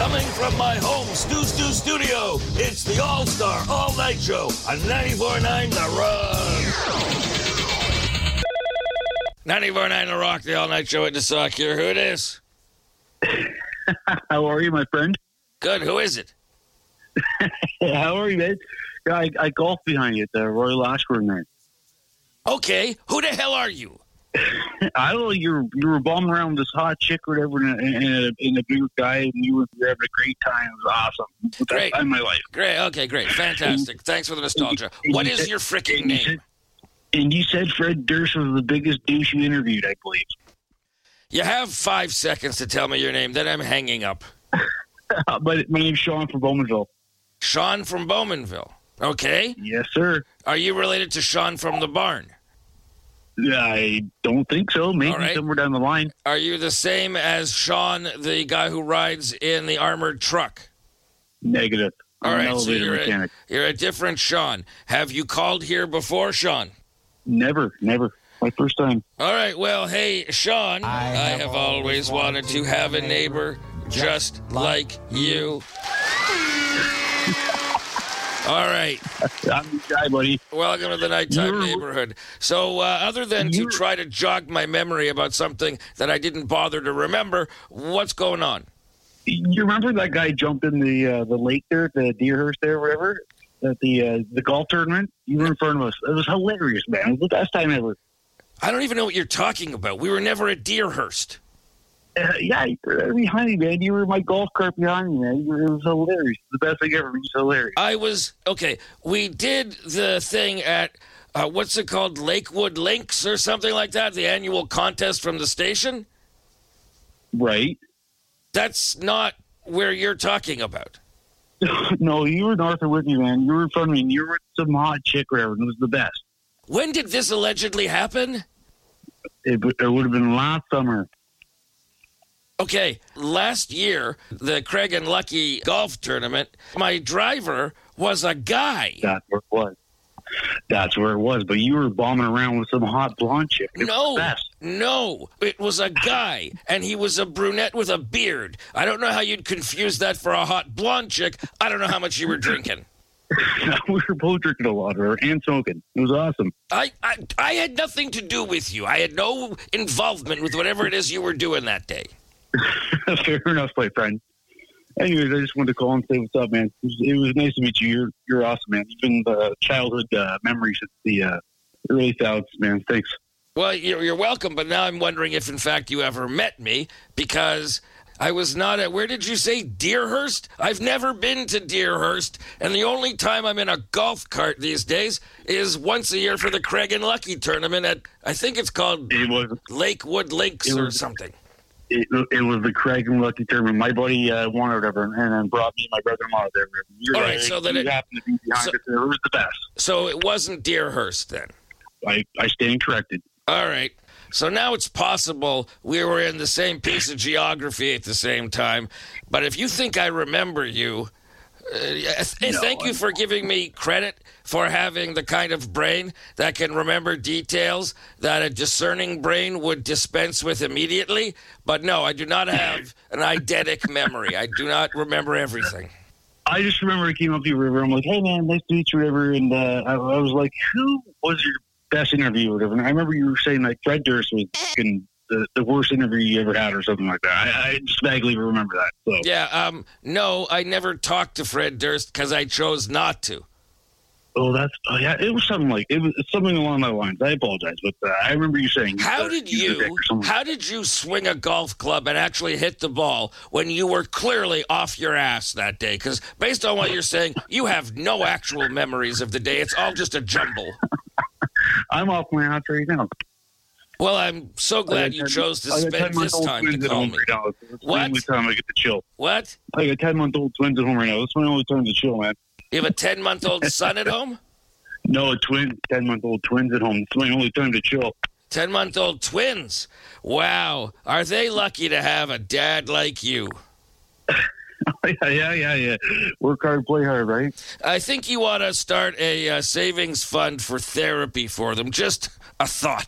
Coming from my home Stu studio, it's the All-Star All-Night Show on 94.9 The Rock. 94.9 The Rock, the All-Night Show at the Sock here. Who it is? How are you, my friend? Good. Who is it? How are you, man? Yeah, I golf behind you at the Royal Ashburn there. Okay. Who the hell are you? I don't know. You were bombing around with this hot chick or whatever in a big guy, and you were having a great time. It was awesome. Great. Time of my life. Great. Okay, great. Fantastic. Thanks for the nostalgia. What is your freaking name? And you said Fred Durst was the biggest douche you interviewed, I believe. You have 5 seconds to tell me your name, then I'm hanging up. But my name's Sean from Bowmanville. Sean from Bowmanville. Okay. Yes, sir. Are you related to Sean from the barn? I don't think so. Maybe somewhere down the line. Are you the same as Sean, the guy who rides in the armored truck? Negative. All right, so mechanic. You're a different Sean. Have you called here before, Sean? Never. My first time. All right, well, hey, Sean, I have always wanted to have a neighbor just like you. All right. I'm the guy, buddy. Welcome to the nighttime neighborhood. So other than to try to jog my memory about something that I didn't bother to remember, what's going on? You remember that guy jumped in the lake there at the Deerhurst there or whatever? At the golf tournament? You were in front of us. It was hilarious, man. It was the best time ever. I don't even know what you're talking about. We were never at Deerhurst. Yeah, you were behind me, man. You were my golf cart behind me, man. It was hilarious. The best thing ever. It was hilarious. We did the thing at, what's it called, Lakewood Links or something like that, the annual contest from the station? Right. That's not where you're talking about. No, you were north of with me, man. You were in front of me, and you were with some hot chick, Reverend. It was the best. When did this allegedly happen? It would have been last summer. Okay, last year, the Craig and Lucky golf tournament, my driver was a guy. That's where it was. But you were bombing around with some hot blonde chick. No, it was a guy, and he was a brunette with a beard. I don't know how you'd confuse that for a hot blonde chick. I don't know how much you were drinking. We were both drinking a lot, and smoking. It was awesome. I had nothing to do with you. I had no involvement with whatever it is you were doing that day. Fair enough, my friend. Anyways, I just wanted to call and say what's up, man. It was nice to meet you. You're awesome, man. Even the childhood memories at the early thousands, man. Thanks. Well, you're welcome, but now I'm wondering if, in fact, you ever met me, because I was not at, where did you say, Deerhurst? I've never been to Deerhurst, and the only time I'm in a golf cart these days is once a year for the Craig and Lucky tournament at, I think it's called Lakewood Links or something. It was the Craig and Lucky tournament. My buddy won it, whatever, and then brought me and my brother-in-law there. All right, so that it happened to be behind us. It was the best. So it wasn't Deerhurst then? I stand corrected. All right. So now it's possible we were in the same piece of geography at the same time. But if you think I remember you, thank you for giving me credit for having the kind of brain that can remember details that a discerning brain would dispense with immediately. But no, I do not have an eidetic memory. I do not remember everything. I just remember I came up to you, River. I'm like, hey, man, nice to meet you, River. And I was like, who was your best interview or whatever? And I remember you were saying like Fred Durst was the worst interview you ever had or something like that. I just vaguely remember that. So. Yeah, no, I never talked to Fred Durst because I chose not to. Oh, yeah, it was something along that lines. I apologize, but I remember you saying. How did you swing a golf club and actually hit the ball when you were clearly off your ass that day? Because based on what you're saying, you have no actual memories of the day. It's all just a jumble. I'm off my ass right now. Well, I'm so glad you chose to spend this time to call me. Right, that's the only time I get to chill. What? I got 10-month-old twins at home right now. That's my only time to chill, man. You have a 10-month-old son at home? No, 10-month-old twins at home. It's my only time to chill. 10-month-old twins? Wow. Are they lucky to have a dad like you? Yeah. Work hard, play hard, right? I think you ought to start a savings fund for therapy for them. Just a thought.